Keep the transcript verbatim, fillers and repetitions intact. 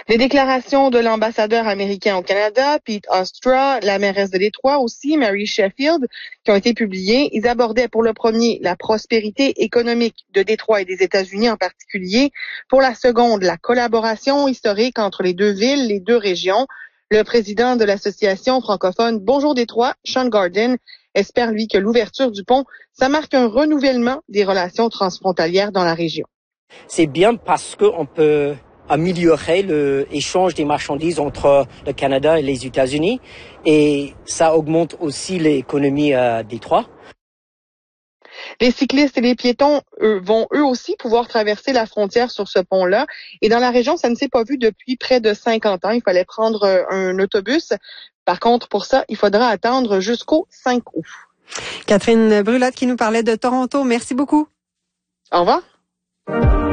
Les déclarations de l'ambassadeur américain au Canada, Pete Ostra, la mairesse de Détroit aussi, Mary Sheffield, qui ont été publiées, ils abordaient pour le premier la prospérité économique de Détroit et des États-Unis en particulier. Pour la seconde, la collaboration historique entre les deux villes, les deux régions. Le président de l'association francophone Bonjour Détroit, Sean Garden, espère lui que l'ouverture du pont, ça marque un renouvellement des relations transfrontalières dans la région. C'est bien parce qu'on peut améliorer l'échange des marchandises entre le Canada et les États-Unis et ça augmente aussi l'économie à Détroit. Les cyclistes et les piétons eux, vont eux aussi pouvoir traverser la frontière sur ce pont-là. Et dans la région, ça ne s'est pas vu depuis près de cinquante ans. Il fallait prendre un autobus. Par contre, pour ça, il faudra attendre jusqu'au cinq août. Catherine Brulotte qui nous parlait de Toronto. Merci beaucoup. Au revoir.